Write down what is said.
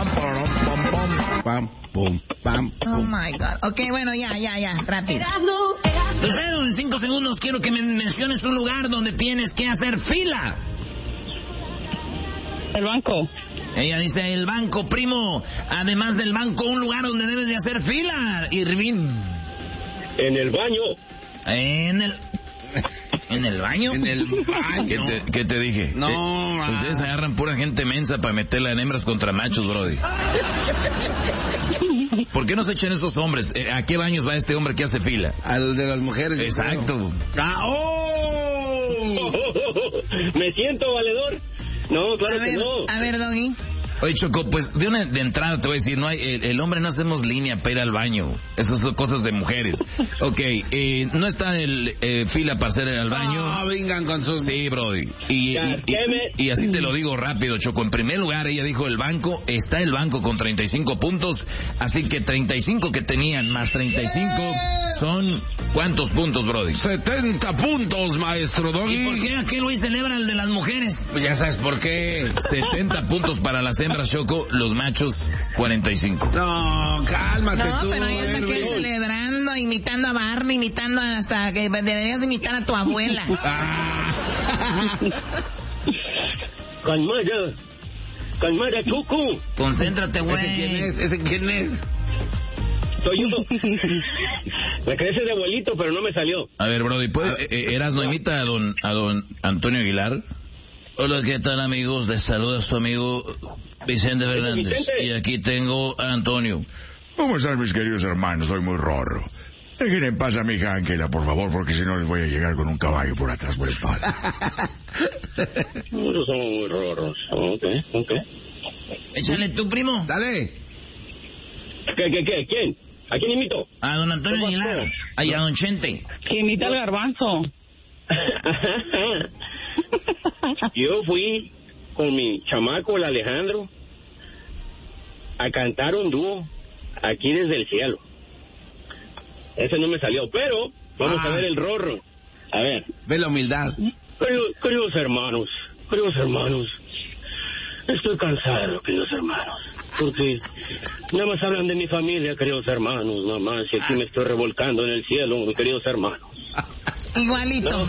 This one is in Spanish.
Pam, pum, pam, Oh pum. my God. Ok, bueno, ya, rápido. Lucero, en 5 segundos quiero que me menciones un lugar donde tienes que hacer fila. El banco. Ella dice el banco, primo. Además del banco, un lugar donde debes de hacer fila. Irvin. En el baño. ¿En el baño? En el baño. ¿Qué te dije? No, Ustedes agarran pura gente mensa para meterla en hembras contra machos, brody. ¿Por qué no se echan esos hombres? ¿A qué baños va este hombre que hace fila? Al de las mujeres. Exacto. Me siento valedor. No, claro que no. A ver, Doggy. Oye, Choco, pues de entrada te voy a decir, no hay, el hombre no hacemos línea para ir al baño. Esas son cosas de mujeres. Ok, no está el fila para hacer al baño. No, vengan con sus... Sí, brody. Y así te lo digo rápido, Choco. En primer lugar, ella dijo el banco. Está el banco con 35 puntos. Así que 35 que tenían más 35 son... ¿Cuántos puntos, brody? 70 puntos, maestro Doggy. ¿Y por qué aquel güey celebra el de las mujeres? Pues ya sabes por qué. 70 puntos para las hembras, Choco. Los machos, 45. No, cálmate No, tú. pero ahí anda que celebrando, imitando a Barney, imitando hasta que deberías imitar a tu abuela. Calmada, Choco. Concéntrate, güey. ¿Ese quién es? Soy yo. Me crece de abuelito, pero no me salió. A ver, brody, Erasno, imita a don Antonio Aguilar. Hola, ¿qué tal, amigos? Les saluda su amigo Vicente Fernández. Vicente. Y aquí tengo a Antonio. ¿Cómo están, mis queridos hermanos? Soy muy rorro. Dejen en paz a mi hija Ángela, por favor, porque si no les voy a llegar con un caballo por atrás por la espalda. Somos muy rorros. Ok. Échale tú, primo. Dale. ¿Qué? ¿Quién? ¿A quién imito? A don Antonio ¿Cómo Aguilar. estás? Ay, a don Chente. Que imita el garbanzo. Yo fui con mi chamaco, el Alejandro, a cantar un dúo aquí desde el cielo. Ese no me salió, pero vamos a ver el rorro. A ver. Ve la humildad. Queridos hermanos, estoy cansado, queridos hermanos, porque nada más hablan de mi familia, queridos hermanos, nada más, y aquí me estoy revolcando en el cielo, queridos hermanos. Igualito.